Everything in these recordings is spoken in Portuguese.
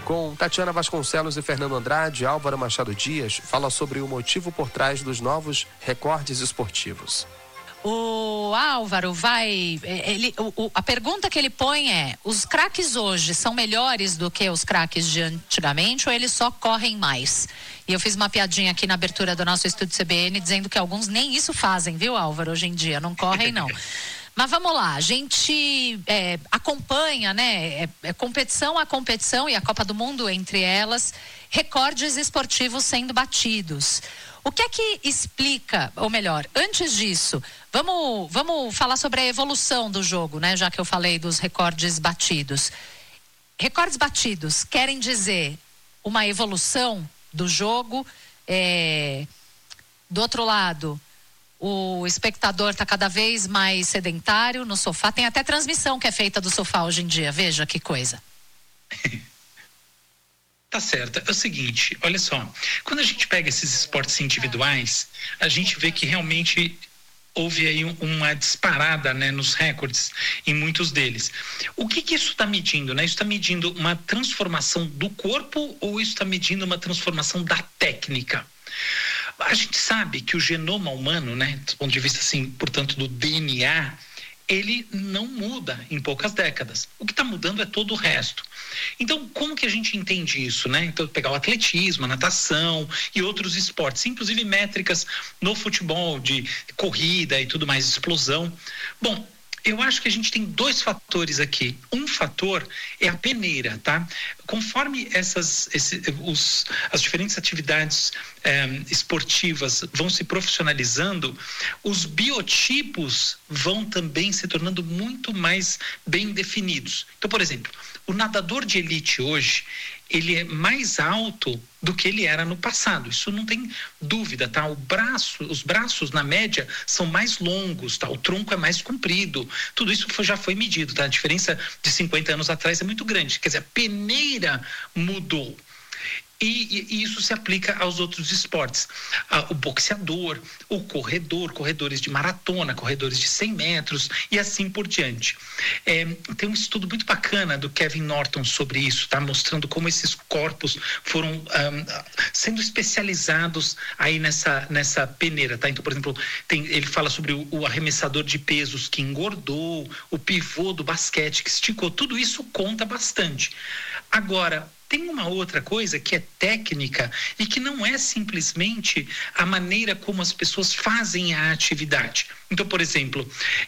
Com Tatiana Vasconcelos e Fernando Andrade, Álvaro Machado Dias fala sobre o motivo por trás dos novos recordes esportivos. O Álvaro a pergunta que ele põe é: os craques hoje são melhores do que os craques de antigamente ou eles só correm mais? E eu fiz uma piadinha aqui na abertura do nosso estúdio CBN dizendo que alguns nem isso fazem, viu, Álvaro, hoje em dia, não correm não. Mas vamos lá, a gente acompanha, né, competição a competição e a Copa do Mundo entre elas, recordes esportivos sendo batidos. O que é que explica, ou melhor, antes disso, vamos falar sobre a evolução do jogo, né, já que eu falei dos recordes batidos. Recordes batidos querem dizer uma evolução do jogo, do outro lado, o espectador está cada vez mais sedentário no sofá. Tem até transmissão que é feita do sofá hoje em dia. Veja que coisa. Tá certo. É o seguinte, olha só. Quando a gente pega esses esportes individuais, a gente vê que realmente houve aí uma disparada, né, nos recordes em muitos deles. O que isso está medindo, né? Isso está medindo uma transformação do corpo ou isso está medindo uma transformação da técnica? A gente sabe que o genoma humano, né, do ponto de vista, assim, portanto, do DNA, ele não muda em poucas décadas. O que está mudando é todo o resto. Então, como que a gente entende isso, né? Então, pegar o atletismo, a natação e outros esportes, inclusive métricas no futebol, de corrida e tudo mais, explosão. Bom, eu acho que a gente tem dois fatores aqui. Um fator é a peneira, tá? Conforme as diferentes atividades esportivas vão se profissionalizando, os biotipos vão também se tornando muito mais bem definidos. Então, por exemplo, o nadador de elite hoje, ele é mais alto do que ele era no passado. Isso não tem dúvida, tá? Os braços, na média, são mais longos, tá? O tronco é mais comprido. Tudo isso já foi medido, tá? A diferença de 50 anos atrás é muito grande. Quer dizer, a peneira mudou. E isso se aplica aos outros esportes. O boxeador, o corredor, corredores de maratona, corredores de 100 metros e assim por diante. Tem um estudo muito bacana do Kevin Norton sobre isso, tá? Mostrando como esses corpos foram sendo especializados aí nessa peneira, tá? Então, por exemplo, ele fala sobre o arremessador de pesos que engordou, o pivô do basquete que esticou, tudo isso conta bastante. Agora, tem uma outra coisa que é técnica e que não é simplesmente a maneira como as pessoas fazem a atividade. Então, por exemplo,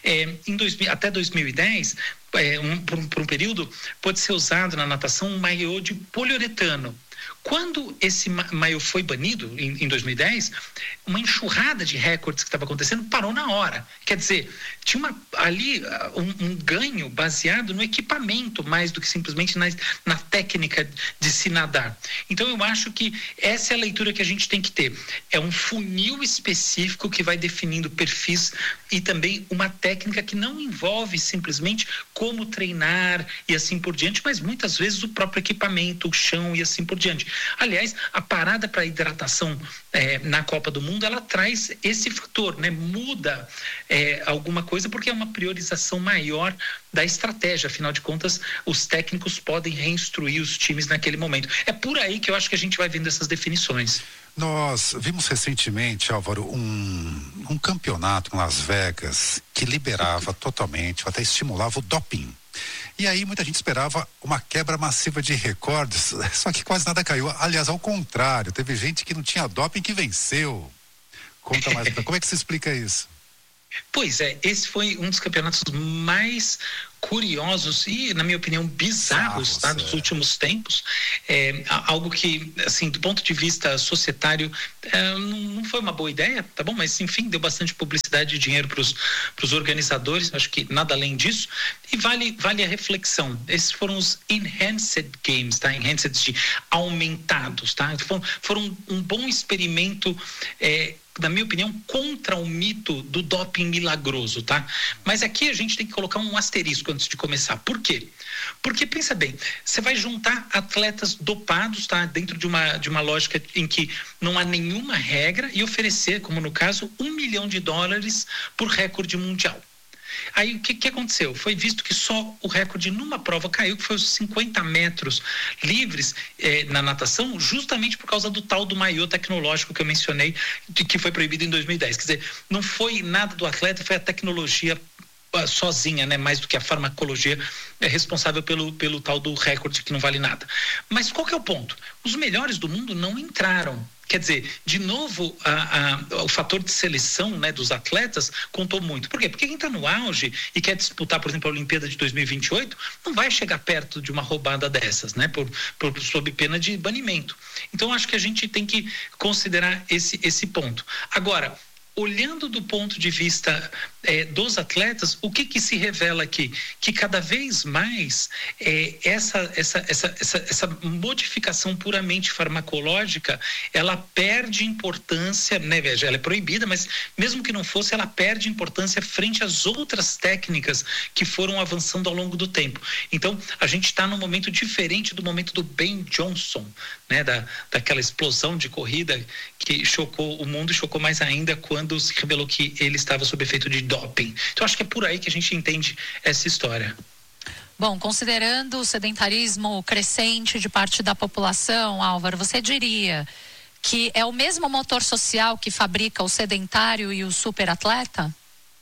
até 2010, por um período, pode ser usado na natação um maiô de poliuretano. Quando esse maiô foi banido, em 2010, uma enxurrada de recordes que estava acontecendo parou na hora. Quer dizer, tinha ali um ganho baseado no equipamento, mais do que simplesmente na técnica de se nadar. Então, eu acho que essa é a leitura que a gente tem que ter. É um funil específico que vai definindo perfis e também uma técnica que não envolve simplesmente como treinar e assim por diante, mas muitas vezes o próprio equipamento, o chão e assim por diante. Aliás, a parada para hidratação na Copa do Mundo, ela traz esse fator, né? Muda alguma coisa porque é uma priorização maior da estratégia. Afinal de contas, os técnicos podem reinstruir os times naquele momento. É por aí que eu acho que a gente vai vendo essas definições. Nós vimos recentemente, Álvaro, um campeonato em Las Vegas que liberava totalmente, até estimulava o doping. E aí muita gente esperava uma quebra massiva de recordes, só que quase nada caiu. Aliás, ao contrário, teve gente que não tinha doping que venceu. Conta mais, como é que se explica isso? Pois é, esse foi um dos campeonatos mais curiosos e, na minha opinião, bizarros, tá, dos últimos tempos. Algo que, assim, do ponto de vista societário, não foi uma boa ideia, tá bom? Mas, enfim, deu bastante publicidade e dinheiro para os organizadores, acho que nada além disso. E vale a reflexão. Esses foram os Enhanced Games, tá? Enhanced de aumentados, tá? Foram um bom experimento, na minha opinião, contra o mito do doping milagroso, tá? Mas aqui a gente tem que colocar um asterisco antes de começar. Por quê? Porque, pensa bem, você vai juntar atletas dopados, tá? Dentro de uma lógica em que não há nenhuma regra e oferecer, como no caso, $1 milhão por recorde mundial. Aí o que aconteceu? Foi visto que só o recorde numa prova caiu, que foi os 50 metros livres na natação, justamente por causa do tal do maiô tecnológico que eu mencionei, que foi proibido em 2010. Quer dizer, não foi nada do atleta, foi a tecnologia sozinha, né? Mais do que a farmacologia responsável pelo tal do recorde que não vale nada. Mas qual que é o ponto? Os melhores do mundo não entraram. Quer dizer, de novo, o fator de seleção, né, dos atletas contou muito. Por quê? Porque quem está no auge e quer disputar, por exemplo, a Olimpíada de 2028, não vai chegar perto de uma roubada dessas, né, sob pena de banimento. Então, acho que a gente tem que considerar esse ponto. Agora, olhando do ponto de vista dos atletas, o que se revela aqui? Que cada vez mais essa modificação puramente farmacológica, ela perde importância, né? Veja, ela é proibida, mas mesmo que não fosse, ela perde importância frente às outras técnicas que foram avançando ao longo do tempo. Então, a gente está num momento diferente do momento do Ben Johnson, né? Daquela explosão de corrida que chocou o mundo e chocou mais ainda quando se revelou que ele estava sob efeito de doping. Então, acho que é por aí que a gente entende essa história. Bom, considerando o sedentarismo crescente de parte da população, Álvaro, você diria que é o mesmo motor social que fabrica o sedentário e o superatleta?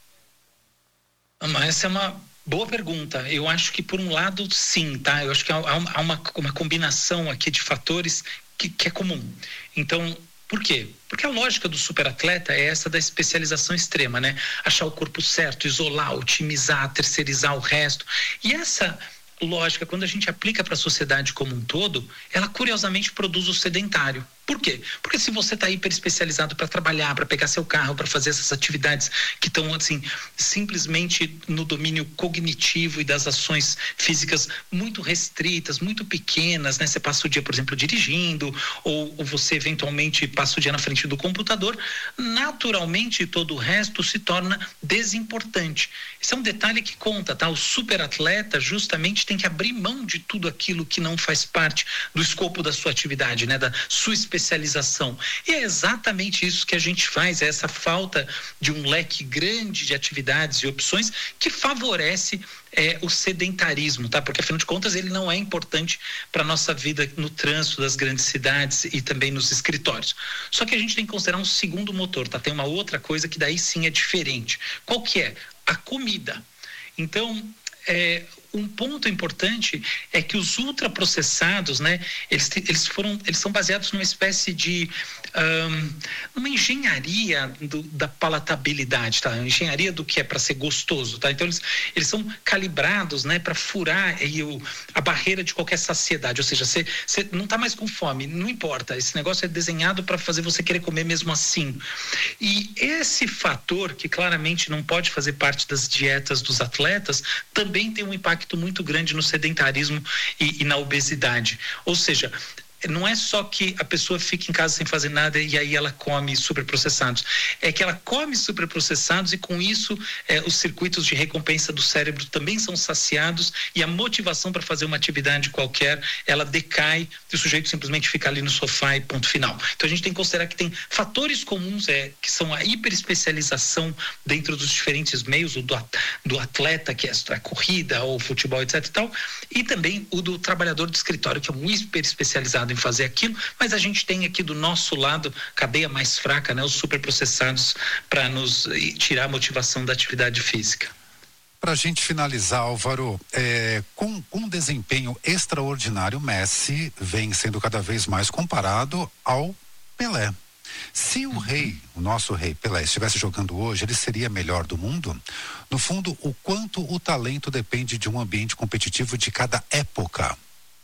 Essa é uma boa pergunta. Eu acho que, por um lado, sim, tá? Eu acho que há uma combinação aqui de fatores que é comum. Então, por quê? Porque a lógica do superatleta é essa da especialização extrema, né? Achar o corpo certo, isolar, otimizar, terceirizar o resto. E essa lógica, quando a gente aplica para a sociedade como um todo, ela curiosamente produz o sedentário. Por quê? Porque se você está hiper especializado para trabalhar, para pegar seu carro, para fazer essas atividades que estão assim, simplesmente no domínio cognitivo e das ações físicas muito restritas, muito pequenas, né? Você passa o dia, por exemplo, dirigindo, ou você eventualmente passa o dia na frente do computador, naturalmente todo o resto se torna desimportante. Esse é um detalhe que conta, tá? O superatleta justamente tem que abrir mão de tudo aquilo que não faz parte do escopo da sua atividade, né? Da sua especialização. E é exatamente isso que a gente faz, é essa falta de um leque grande de atividades e opções que favorece o sedentarismo, tá? Porque afinal de contas ele não é importante para a nossa vida no trânsito das grandes cidades e também nos escritórios. Só que a gente tem que considerar um segundo motor, tá? Tem uma outra coisa que daí sim é diferente. Qual que é? A comida. Então, um ponto importante é que os ultraprocessados, né, eles são baseados numa espécie de uma engenharia da palatabilidade, tá? Engenharia do que é para ser gostoso, tá? Então eles são calibrados, né, para furar a barreira de qualquer saciedade, ou seja, você não está mais com fome, não importa, esse negócio é desenhado para fazer você querer comer mesmo assim. E esse fator, que claramente não pode fazer parte das dietas dos atletas, também tem um impacto muito grande no sedentarismo e na obesidade. Ou seja, não é só que a pessoa fica em casa sem fazer nada e aí ela come superprocessados. É que ela come superprocessados e com isso os circuitos de recompensa do cérebro também são saciados e a motivação para fazer uma atividade qualquer, ela decai e o sujeito simplesmente fica ali no sofá e ponto final. Então a gente tem que considerar que tem fatores comuns que são a hiperespecialização dentro dos diferentes meios, o do atleta, que é a corrida ou futebol, etc e tal, e também o do trabalhador de escritório, que é um hiperespecializado em fazer aquilo, mas a gente tem aqui do nosso lado cadeia mais fraca, né, os superprocessados, para nos tirar a motivação da atividade física. Para a gente finalizar, Álvaro, com um desempenho extraordinário, Messi vem sendo cada vez mais comparado ao Pelé. Se o nosso rei Pelé estivesse jogando hoje, ele seria melhor do mundo? No fundo, o quanto o talento depende de um ambiente competitivo de cada época?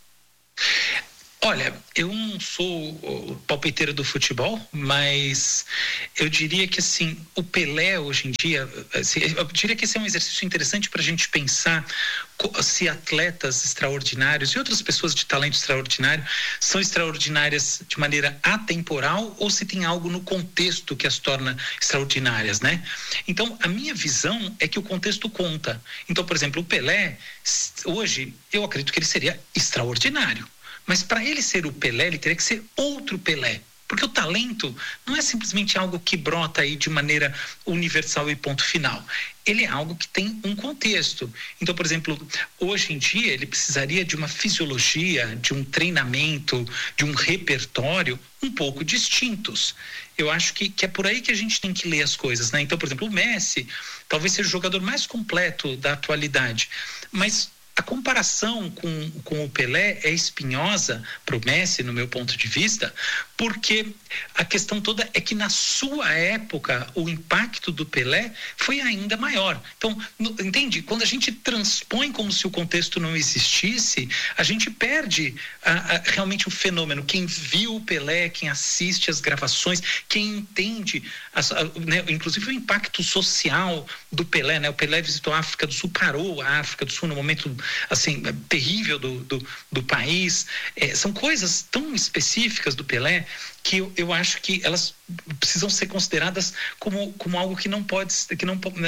Olha, eu não sou palpiteiro do futebol, mas eu diria que assim, o Pelé hoje em dia, assim, eu diria que esse é um exercício interessante para a gente pensar se atletas extraordinários e outras pessoas de talento extraordinário são extraordinárias de maneira atemporal ou se tem algo no contexto que as torna extraordinárias, né? Então, a minha visão é que o contexto conta. Então, por exemplo, o Pelé, hoje, eu acredito que ele seria extraordinário. Mas para ele ser o Pelé, ele teria que ser outro Pelé. Porque o talento não é simplesmente algo que brota aí de maneira universal e ponto final. Ele é algo que tem um contexto. Então, por exemplo, hoje em dia ele precisaria de uma fisiologia, de um treinamento, de um repertório um pouco distintos. Eu acho que é por aí que a gente tem que ler as coisas, né? Então, por exemplo, o Messi talvez seja o jogador mais completo da atualidade, mas a comparação com o Pelé é espinhosa para o Messi, no meu ponto de vista, porque a questão toda é que na sua época o impacto do Pelé foi ainda maior. Então, entende? Quando a gente transpõe como se o contexto não existisse, a gente perde realmente o fenômeno. Quem viu o Pelé, quem assiste as gravações, quem entende, né, inclusive o impacto social do Pelé, né? O Pelé visitou a África do Sul, parou a África do Sul no momento assim, terrível do país. São coisas tão específicas do Pelé que eu acho que elas precisam ser consideradas como algo que não pode ser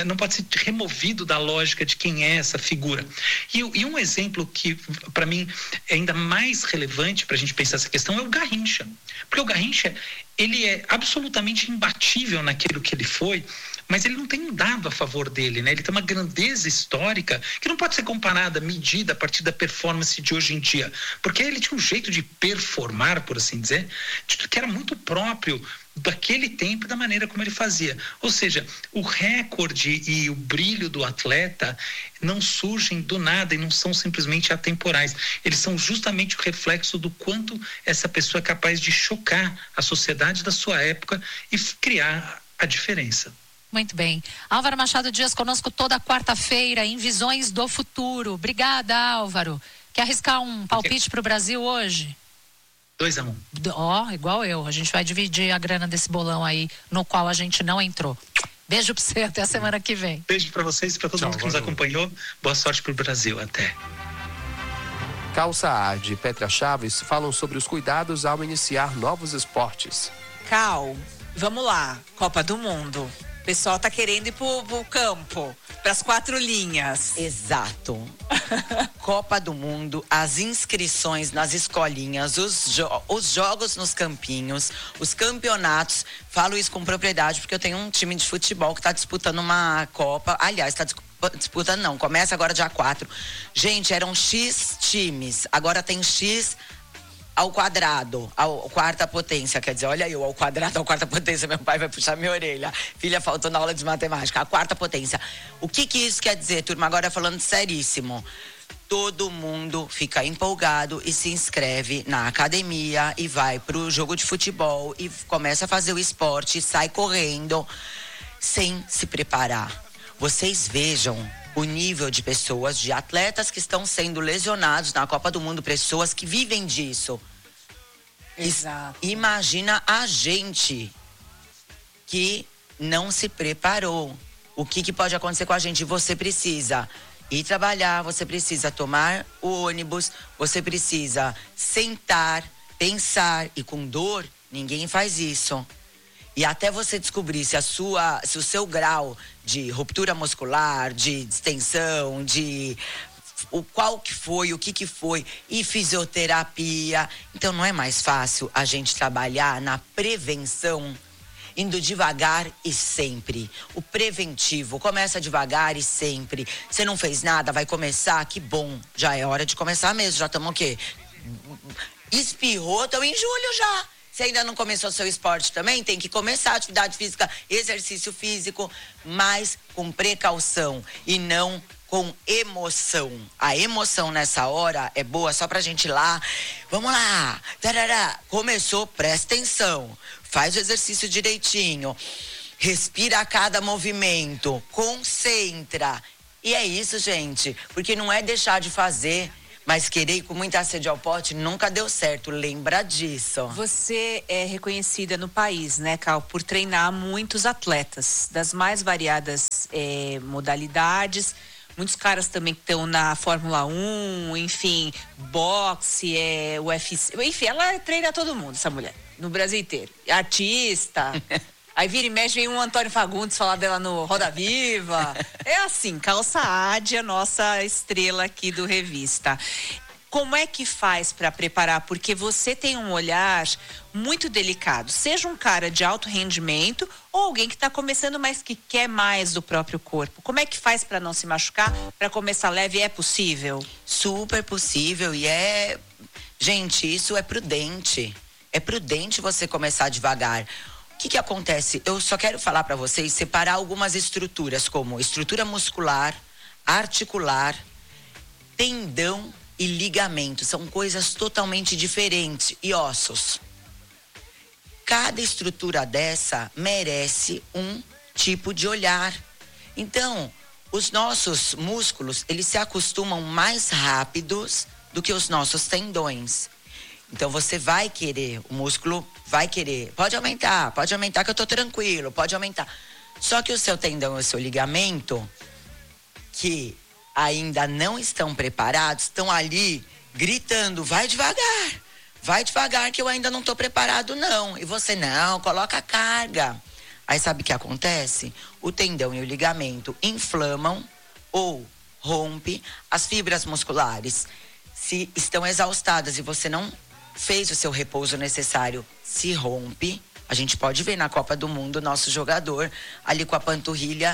removido da lógica de quem é essa figura. E um exemplo que, para mim, é ainda mais relevante para a gente pensar essa questão é o Garrincha. Porque o Garrincha, ele é absolutamente imbatível naquilo que ele foi, mas ele não tem um dado a favor dele, né? Ele tem uma grandeza histórica que não pode ser comparada, medida a partir da performance de hoje em dia, porque ele tinha um jeito de performar, por assim dizer, que era muito próprio daquele tempo e da maneira como ele fazia. Ou seja, o recorde e o brilho do atleta não surgem do nada e não são simplesmente atemporais. Eles são justamente o reflexo do quanto essa pessoa é capaz de chocar a sociedade da sua época e criar a diferença. Muito bem. Álvaro Machado Dias conosco toda quarta-feira em Visões do Futuro. Obrigada, Álvaro. Quer arriscar um palpite para o Brasil hoje? 2-1. Igual eu. A gente vai dividir a grana desse bolão aí, no qual a gente não entrou. Beijo pra você, até a semana que vem. Beijo pra vocês e pra todo mundo que nos acompanhou. Boa sorte pro Brasil, até. Calça Arte e Petra Chaves falam sobre os cuidados ao iniciar novos esportes. Cal, vamos lá, Copa do Mundo. O pessoal tá querendo ir pro campo, pras 4 linhas. Exato. Copa do Mundo, as inscrições nas escolinhas, os jogos nos campinhos, os campeonatos. Falo isso com propriedade porque eu tenho um time de futebol que tá disputando uma Copa. Aliás, disputando não, começa agora dia 4. Gente, eram X times, agora tem X ao quadrado, ao quarta potência, quer dizer, olha eu, ao quadrado, ao quarta potência, meu pai vai puxar minha orelha. Filha, faltou na aula de matemática, a quarta potência. O que isso quer dizer, turma? Agora falando seríssimo. Todo mundo fica empolgado e se inscreve na academia e vai pro jogo de futebol e começa a fazer o esporte, sai correndo, sem se preparar. Vocês vejam o nível de pessoas, de atletas que estão sendo lesionados na Copa do Mundo, pessoas que vivem disso. Exato. Imagina a gente que não se preparou. O que pode acontecer com a gente? Você precisa ir trabalhar, você precisa tomar o ônibus, você precisa sentar, pensar, e com dor, ninguém faz isso. E até você descobrir se o seu grau de ruptura muscular, de distensão, qual que foi, o que foi, e fisioterapia. Então não é mais fácil a gente trabalhar na prevenção, indo devagar e sempre. O preventivo começa devagar e sempre. Você não fez nada, vai começar, que bom. Já é hora de começar mesmo, já estamos o quê? Espirrou, estão em julho já. Se ainda não começou seu esporte também, tem que começar atividade física, exercício físico, mas com precaução e não com emoção. A emoção nessa hora é boa só pra gente ir lá. Vamos lá, tarará. Começou, presta atenção, faz o exercício direitinho, respira a cada movimento, concentra. E é isso, gente, porque não é deixar de fazer, mas querer ir com muita sede ao pote nunca deu certo, lembra disso. Você é reconhecida no país, né, Cal, por treinar muitos atletas das mais variadas modalidades. Muitos caras também que estão na Fórmula 1, enfim, boxe, UFC. Enfim, ela treina todo mundo, essa mulher, no Brasil inteiro. Artista. Aí vira e mexe, vem um Antônio Fagundes falar dela no Roda Viva. É assim, Calça Ade, a nossa estrela aqui do Revista. Como é que faz para preparar? Porque você tem um olhar muito delicado. Seja um cara de alto rendimento ou alguém que está começando, mas que quer mais do próprio corpo. Como é que faz para não se machucar? Para começar leve, é possível? Super possível gente, isso é prudente. É prudente você começar devagar. O que acontece? Eu só quero falar para vocês, separar algumas estruturas, como estrutura muscular, articular, tendão e ligamento. São coisas totalmente diferentes. E ossos. Cada estrutura dessa merece um tipo de olhar. Então, os nossos músculos, eles se acostumam mais rápidos do que os nossos tendões. Então, você vai querer, o músculo vai querer. Pode aumentar que eu tô tranquilo, pode aumentar. Só que o seu tendão e o seu ligamento, que ainda não estão preparados, estão ali gritando, vai devagar que eu ainda não estou preparado não. E você, não, coloca a carga. Aí sabe o que acontece? O tendão e o ligamento inflamam ou rompe as fibras musculares. Se estão exaustadas e você não fez o seu repouso necessário, se rompe. A gente pode ver na Copa do Mundo nosso jogador ali com a panturrilha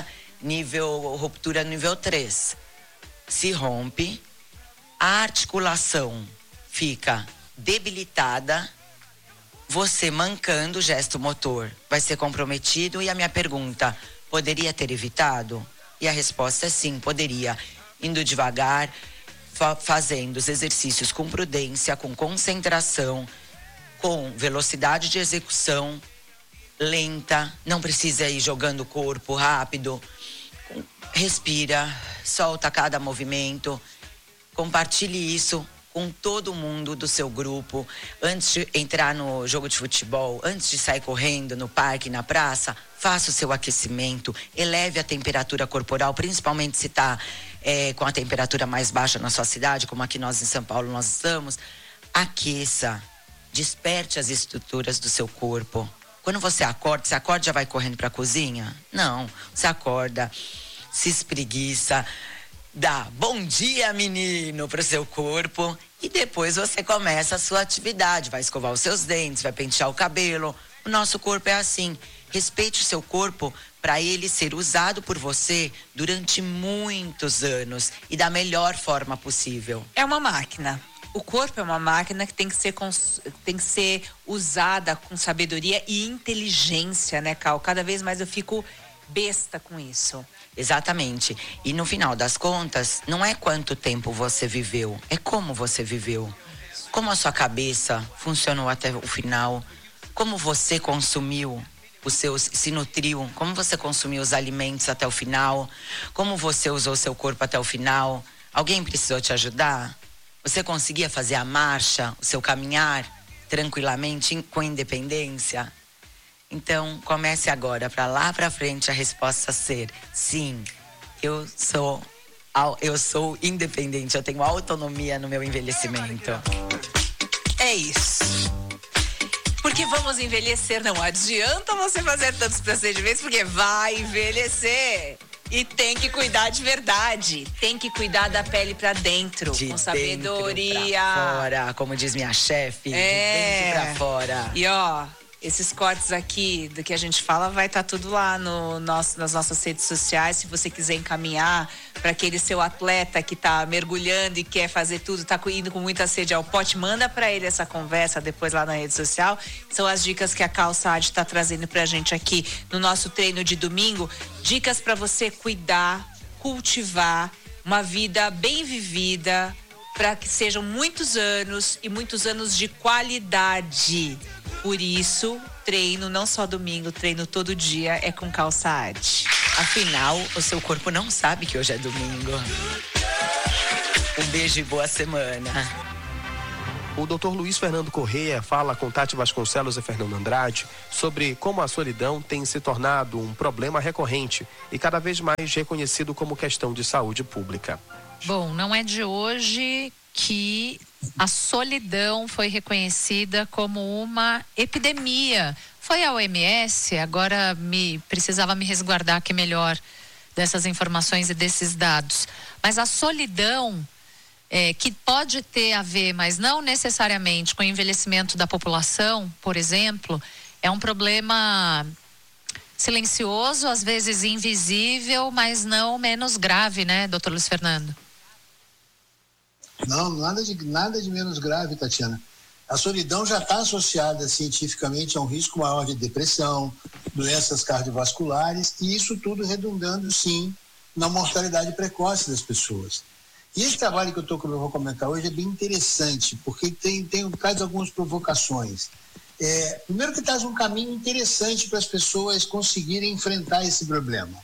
ruptura nível 3. Se rompe, a articulação fica debilitada, você mancando o gesto motor vai ser comprometido. E a minha pergunta, poderia ter evitado? E a resposta é sim, poderia. Indo devagar, fazendo os exercícios com prudência, com concentração, com velocidade de execução lenta, não precisa ir jogando o corpo rápido. Respira, solta cada movimento, compartilhe isso com todo mundo do seu grupo. Antes de entrar no jogo de futebol, antes de sair correndo no parque, na praça, faça o seu aquecimento, eleve a temperatura corporal, principalmente se está com a temperatura mais baixa na sua cidade, como aqui nós em São Paulo nós estamos. Aqueça, desperte as estruturas do seu corpo. Quando você acorda já vai correndo para a cozinha? Não, você acorda, se espreguiça, dá bom dia, menino, para o seu corpo e depois você começa a sua atividade, vai escovar os seus dentes, vai pentear o cabelo. O nosso corpo é assim. Respeite o seu corpo para ele ser usado por você durante muitos anos e da melhor forma possível. É uma máquina. O corpo é uma máquina que tem que ser usada com sabedoria e inteligência, né, Cal? Cada vez mais eu fico besta com isso. Exatamente. E no final das contas, não é quanto tempo você viveu, é como você viveu. Como a sua cabeça funcionou até o final, como você consumiu se nutriu, como você consumiu os alimentos até o final, como você usou o seu corpo até o final. Alguém precisou te ajudar? Você conseguia fazer a marcha, o seu caminhar tranquilamente, com independência? Então, comece agora, para lá para frente a resposta ser sim, eu sou independente, eu tenho autonomia no meu envelhecimento. É isso. Porque vamos envelhecer, não adianta você fazer tantos procedimentos, porque vai envelhecer. E tem que cuidar de verdade. Tem que cuidar da pele pra dentro. Com sabedoria. Dentro pra fora, como diz minha chefe. De dentro pra fora. E ó, esses cortes aqui do que a gente fala vai estar tudo lá nas nossas redes sociais. Se você quiser encaminhar para aquele seu atleta que tá mergulhando e quer fazer tudo, tá indo com muita sede ao pote, manda para ele essa conversa depois lá na rede social. São as dicas que a Cal Saad tá trazendo pra gente aqui no nosso treino de domingo. Dicas para você cuidar, cultivar uma vida bem vivida, para que sejam muitos anos e muitos anos de qualidade. Por isso, treino não só domingo, treino todo dia é com Cal Saad. Afinal, o seu corpo não sabe que hoje é domingo. Um beijo e boa semana. O Dr. Luiz Fernando Corrêa fala com Tati Vasconcelos e Fernando Andrade sobre como a solidão tem se tornado um problema recorrente e cada vez mais reconhecido como questão de saúde pública. Bom, não é de hoje que a solidão foi reconhecida como uma epidemia. Foi a OMS, agora precisava me resguardar aqui melhor dessas informações e desses dados. Mas a solidão que pode ter a ver, mas não necessariamente com o envelhecimento da população, por exemplo, é um problema silencioso, às vezes invisível, mas não menos grave, né, doutor Luiz Fernando? Não, nada de menos grave, Tatiana. A solidão já está associada cientificamente a um risco maior de depressão, doenças cardiovasculares, e isso tudo redundando, sim, na mortalidade precoce das pessoas. E esse trabalho que eu vou comentar hoje é bem interessante, porque traz algumas provocações. Primeiro que traz um caminho interessante para as pessoas conseguirem enfrentar esse problema.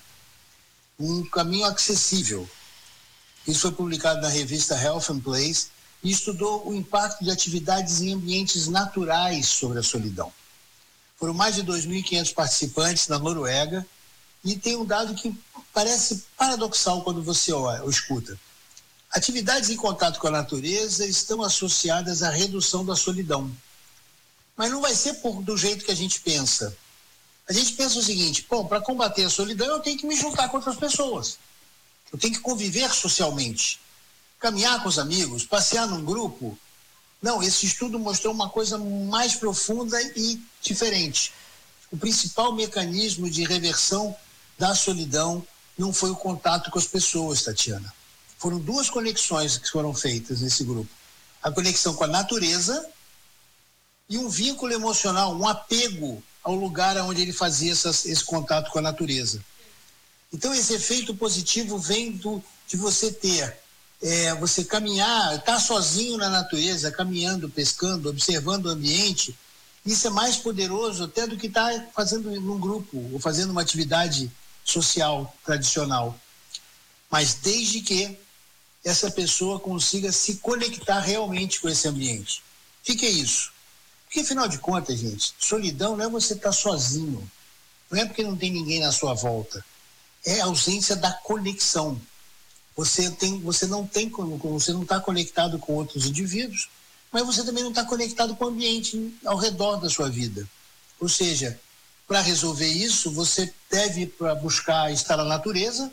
Um caminho acessível. Isso foi publicado na revista Health and Place e estudou o impacto de atividades em ambientes naturais sobre a solidão. Foram mais de 2.500 participantes na Noruega e tem um dado que parece paradoxal quando você escuta. Atividades em contato com a natureza estão associadas à redução da solidão. Mas não vai ser do jeito que a gente pensa. A gente pensa o seguinte, para combater a solidão eu tenho que me juntar com outras pessoas. Eu tenho que conviver socialmente, caminhar com os amigos, passear num grupo. Não, esse estudo mostrou uma coisa mais profunda e diferente. O principal mecanismo de reversão da solidão não foi o contato com as pessoas, Tatiana. Foram 2 conexões que foram feitas nesse grupo. A conexão com a natureza e um vínculo emocional, um apego ao lugar onde ele fazia esse contato com a natureza. Então, esse efeito positivo vem de você você caminhar, estar sozinho na natureza, caminhando, pescando, observando o ambiente. Isso é mais poderoso até do que estar fazendo num grupo ou fazendo uma atividade social tradicional. Mas desde que essa pessoa consiga se conectar realmente com esse ambiente. O que é isso? Porque, afinal de contas, gente, solidão não é você estar sozinho. Não é porque não tem ninguém na sua volta. É a ausência da conexão. Você não está conectado com outros indivíduos, mas você também não está conectado com o ambiente ao redor da sua vida. Ou seja, para resolver isso, você deve buscar estar na natureza,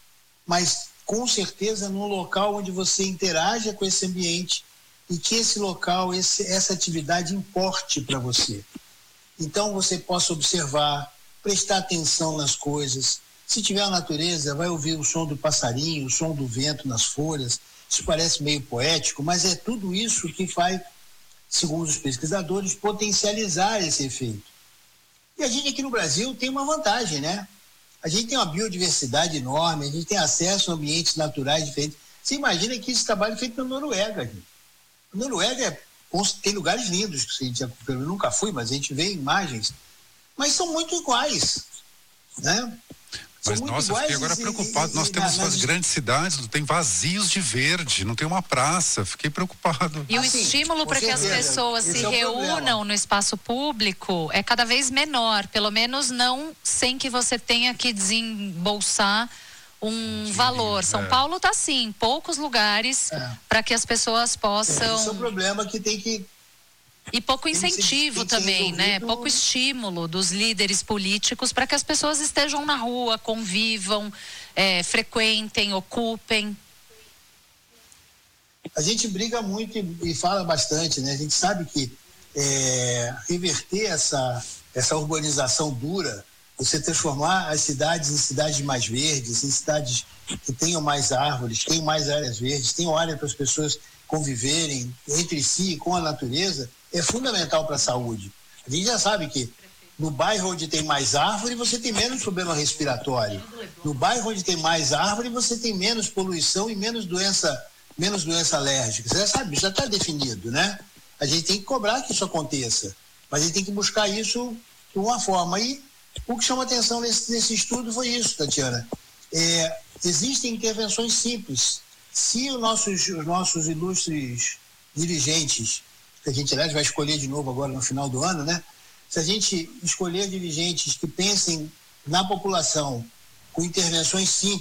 mas com certeza num local onde você interaja com esse ambiente e que esse local, essa atividade importe para você. Então você possa observar, prestar atenção nas coisas. Se tiver a natureza, vai ouvir o som do passarinho, o som do vento nas folhas. Isso parece meio poético, mas é tudo isso que vai, segundo os pesquisadores, potencializar esse efeito. E a gente aqui no Brasil tem uma vantagem, né? A gente tem uma biodiversidade enorme, a gente tem acesso a ambientes naturais diferentes. Você imagina que esse trabalho é feito na Noruega. Gente. A Noruega tem lugares lindos, que eu nunca fui, mas a gente vê imagens. Mas são muito iguais, né? Mas nossa, eu fiquei agora preocupado. Nós temos as grandes cidades, tem vazios de verde, não tem uma praça. Fiquei preocupado. E o estímulo para que as pessoas se reúnam no espaço público é cada vez menor. Pelo menos não sem que você tenha que desembolsar um valor. São Paulo está assim, poucos lugares para que as pessoas possam... Esse é o problema que tem que... E pouco incentivo também, né? Pouco estímulo dos líderes políticos para que as pessoas estejam na rua, convivam, frequentem, ocupem. A gente briga muito e fala bastante, né? A gente sabe que reverter essa urbanização dura, você transformar as cidades em cidades mais verdes, em cidades que tenham mais árvores, tenham mais áreas verdes, tenham área para as pessoas conviverem entre si com a natureza, é fundamental para a saúde. A gente já sabe que no bairro onde tem mais árvore, você tem menos problema respiratório. No bairro onde tem mais árvore, você tem menos poluição e menos doença alérgica. Você já sabe, já está definido, né? A gente tem que cobrar que isso aconteça, mas a gente tem que buscar isso de uma forma. E o que chama atenção nesse estudo foi isso, Tatiana. Existem intervenções simples. Se os nossos ilustres dirigentes, que a gente, aliás, vai escolher de novo agora no final do ano, né? Se a gente escolher dirigentes que pensem na população com intervenções simples,